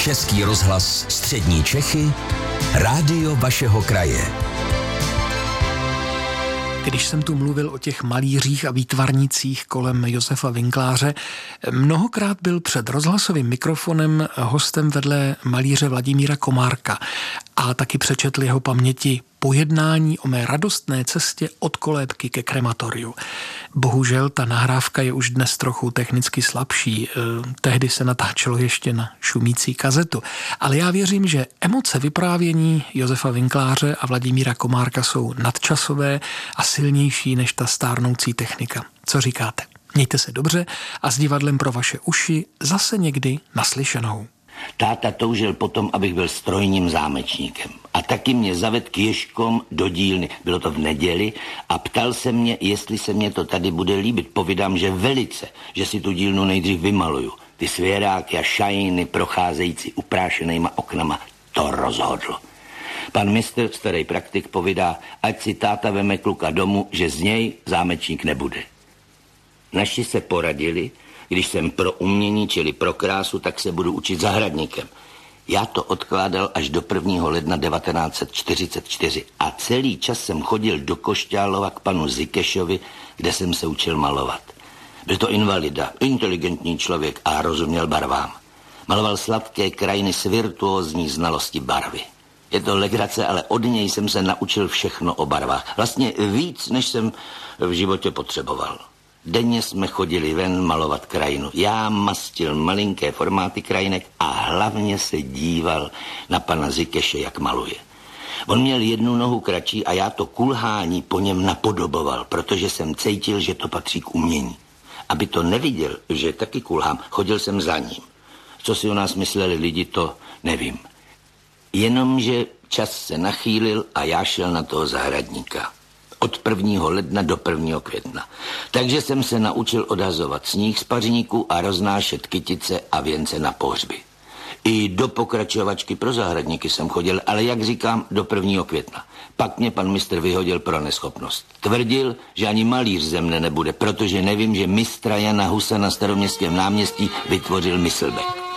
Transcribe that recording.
Český rozhlas Střední Čechy, rádio vašeho kraje. Když jsem tu mluvil o těch malířích a výtvarnících kolem Josefa Winkláře, mnohokrát byl před rozhlasovým mikrofonem hostem vedle malíře Vladimíra Komárka a taky přečetl jeho paměti Pojednání o mé radostné cestě od kolébky ke krematoriu. Bohužel ta nahrávka je už dnes trochu technicky slabší. Tehdy se natáčelo ještě na šumící kazetu. Ale já věřím, že emoce vyprávění Josefa Winkláře a Vladimíra Komárka jsou nadčasové a silnější než ta stárnoucí technika. Co říkáte? Mějte se dobře a s divadlem pro vaše uši zase někdy naslyšenou. Táta toužil potom, abych byl strojním zámečníkem. A taky mě zaved k ježkům do dílny. Bylo to v neděli a ptal se mě, jestli se mě to tady bude líbit. Povídám, že velice, že si tu dílnu nejdřív vymaluju. Ty svěráky a šajiny procházející uprášenýma oknama, to rozhodlo. Pan mistr, starý praktik, povídá, ať si táta veme kluka domů, že z něj zámečník nebude. Naši se poradili, když jsem pro umění, čili pro krásu, tak se budu učit zahradníkem. Já to odkládal až do 1. ledna 1944 a celý čas jsem chodil do Košťálova k panu Zikešovi, kde jsem se učil malovat. Byl to invalida, inteligentní člověk a rozuměl barvám. Maloval sladké krajiny s virtuózní znalosti barvy. Je to legrace, ale od něj jsem se naučil všechno o barvách. Vlastně víc, než jsem v životě potřeboval. Denně jsme chodili ven malovat krajinu. Já mastil malinké formáty krajinek a hlavně se díval na pana Zikeše, jak maluje. On měl jednu nohu kratší a já to kulhání po něm napodoboval, protože jsem cítil, že to patří k umění. Aby to neviděl, že taky kulhám, chodil jsem za ním. Co si o nás mysleli lidi, to nevím. Jenomže čas se nachýlil a já šel na toho zahradníka. Od 1. ledna do 1. května. Takže jsem se naučil odhazovat sníh z pařníku a roznášet kytice a věnce na pohřby. I do pokračovačky pro zahradníky jsem chodil, ale jak říkám, do 1. května. Pak mě pan mistr vyhodil pro neschopnost. Tvrdil, že ani malíř ze mne nebude, protože nevím, že mistra Jana Husa na Staroměstském náměstí vytvořil Myslbek.